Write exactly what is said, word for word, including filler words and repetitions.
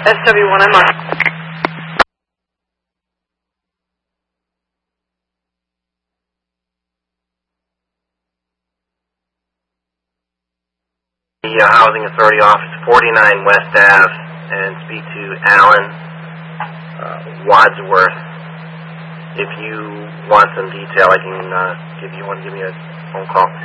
S W one, I'm on. The uh, Housing Authority office, forty-nine West Ave, and speak to Alan uh, Wadsworth. If you want some detail, I can uh, give you want to give me a phone call.